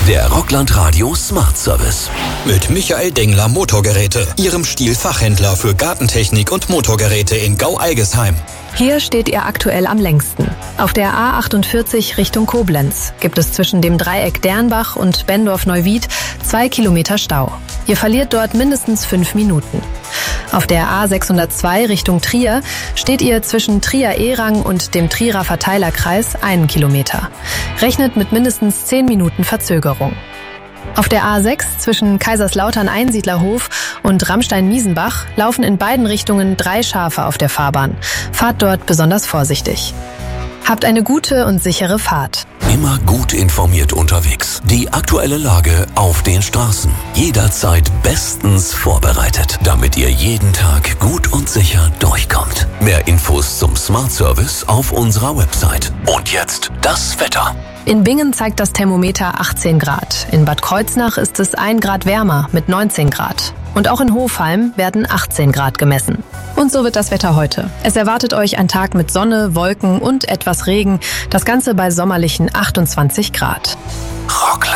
Der Rockland Radio Smart Service. Mit Michael Dengler Motorgeräte, Ihrem Stihl-Fachhändler für Gartentechnik und Motorgeräte in Gau-Algesheim. Hier steht ihr aktuell am längsten. Auf der A48 Richtung Koblenz gibt es zwischen dem Dreieck Dernbach und Bendorf-Neuwied 2 Kilometer Stau. Ihr verliert dort mindestens 5 Minuten. Auf der A602 Richtung Trier steht ihr zwischen Trier-Ehrang und dem Trierer Verteilerkreis 1 Kilometer. Rechnet mit mindestens 10 Minuten Verzögerung. Auf der A6 zwischen Kaiserslautern-Einsiedlerhof und Ramstein-Miesenbach laufen in beiden Richtungen 3 Schafe auf der Fahrbahn. Fahrt dort besonders vorsichtig. Habt eine gute und sichere Fahrt. Immer gut informiert unterwegs. Die aktuelle Lage auf den Straßen. Jederzeit bestens vorbereitet, damit ihr jeden Tag gut und sicher durchkommt. Mehr Infos zum Smart Service auf unserer Website. Und jetzt das Wetter. In Bingen zeigt das Thermometer 18 Grad. In Bad Kreuznach ist es 1 Grad wärmer mit 19 Grad. Und auch in Hofheim werden 18 Grad gemessen. Und so wird das Wetter heute. Es erwartet euch ein Tag mit Sonne, Wolken und etwas Regen. Das Ganze bei sommerlichen 28 Grad. Rockland.